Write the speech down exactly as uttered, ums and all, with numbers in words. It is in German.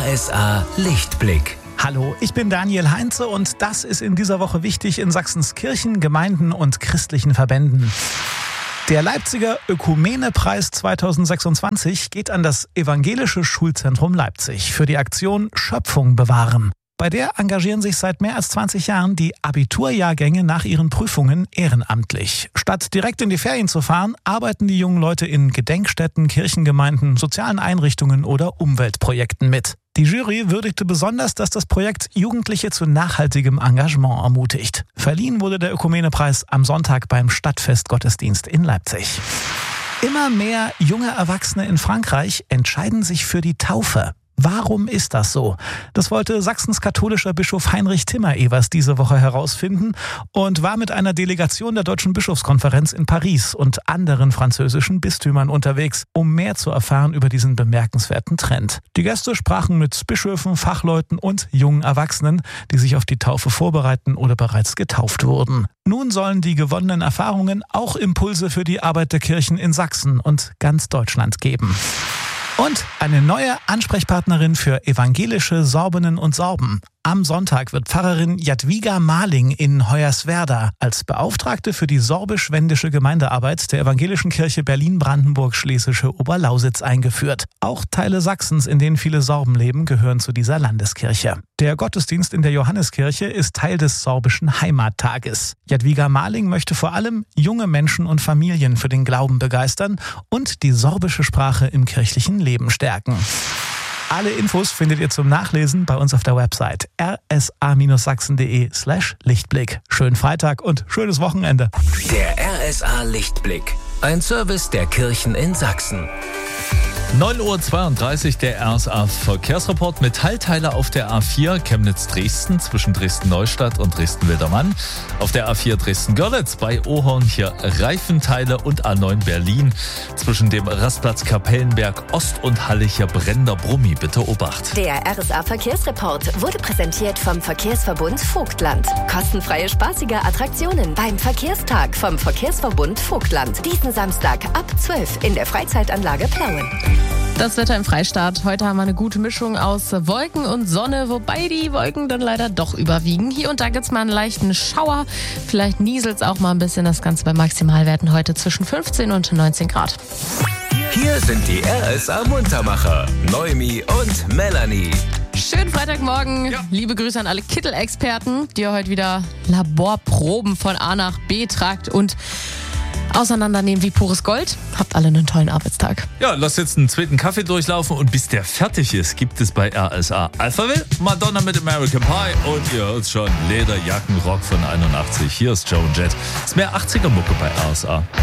R S A Lichtblick. Hallo, ich bin Daniel Heinze und das ist in dieser Woche wichtig in Sachsens Kirchen, Gemeinden und christlichen Verbänden. Der Leipziger Ökumene-Preis zweitausendsechsundzwanzig geht an das Evangelische Schulzentrum Leipzig für die Aktion Schöpfung bewahren. Bei der engagieren sich seit mehr als zwanzig Jahren die Abiturjahrgänge nach ihren Prüfungen ehrenamtlich. Statt direkt in die Ferien zu fahren, arbeiten die jungen Leute in Gedenkstätten, Kirchengemeinden, sozialen Einrichtungen oder Umweltprojekten mit. Die Jury würdigte besonders, dass das Projekt Jugendliche zu nachhaltigem Engagement ermutigt. Verliehen wurde der Ökumene-Preis am Sonntag beim Stadtfestgottesdienst in Leipzig. Immer mehr junge Erwachsene in Frankreich entscheiden sich für die Taufe. Warum ist das so? Das wollte Sachsens katholischer Bischof Heinrich Timmer-Evers diese Woche herausfinden und war mit einer Delegation der Deutschen Bischofskonferenz in Paris und anderen französischen Bistümern unterwegs, um mehr zu erfahren über diesen bemerkenswerten Trend. Die Gäste sprachen mit Bischöfen, Fachleuten und jungen Erwachsenen, die sich auf die Taufe vorbereiten oder bereits getauft wurden. Nun sollen die gewonnenen Erfahrungen auch Impulse für die Arbeit der Kirchen in Sachsen und ganz Deutschland geben. Und eine neue Ansprechpartnerin für evangelische Sorbinnen und Sorben. Am Sonntag wird Pfarrerin Jadwiga Maling in Hoyerswerda als Beauftragte für die sorbisch-wendische Gemeindearbeit der Evangelischen Kirche Berlin-Brandenburg-Schlesische Oberlausitz eingeführt. Auch Teile Sachsens, in denen viele Sorben leben, gehören zu dieser Landeskirche. Der Gottesdienst in der Johanneskirche ist Teil des sorbischen Heimattages. Jadwiga Maling möchte vor allem junge Menschen und Familien für den Glauben begeistern und die sorbische Sprache im kirchlichen Leben stärken. Alle Infos findet ihr zum Nachlesen bei uns auf der Website r s a sachsen punkt d e slash Lichtblick. Schönen Freitag und schönes Wochenende. Der R S A Lichtblick. Ein Service der Kirchen in Sachsen. neun Uhr zweiunddreißig, der R S A Verkehrsreport. Metallteile auf der A vier Chemnitz-Dresden zwischen Dresden-Neustadt und Dresden-Wildermann. Auf der A vier Dresden-Görlitz bei Ohorn hier Reifenteile und A neun Berlin zwischen dem Rastplatz Kapellenberg Ost und Halle hier brennender Brummi. Bitte Obacht. Der R S A Verkehrsreport wurde präsentiert vom Verkehrsverbund Vogtland. Kostenfreie spaßige Attraktionen beim Verkehrstag vom Verkehrsverbund Vogtland. Diesen Samstag ab zwölf in der Freizeitanlage Plauen. Das Wetter im Freistaat. Heute haben wir eine gute Mischung aus Wolken und Sonne, wobei die Wolken dann leider doch überwiegen. Hier und da gibt es mal einen leichten Schauer. Vielleicht nieselt es auch mal ein bisschen. Das Ganze bei Maximalwerten heute zwischen fünfzehn und neunzehn Grad. Hier sind die R S A Muntermacher, Noemi und Melanie. Schönen Freitagmorgen. Ja. Liebe Grüße an alle Kittel-Experten, die ihr heute wieder Laborproben von A nach B tragt und auseinandernehmen wie pures Gold. Habt alle einen tollen Arbeitstag. Ja, lasst jetzt einen zweiten Kaffee durchlaufen und bis der fertig ist, gibt es bei R S A Alphaville, Madonna mit American Pie und ihr hört schon, Lederjackenrock von einundachtzig. Hier ist Joan Jett. Ist mehr achtziger Mucke bei R S A.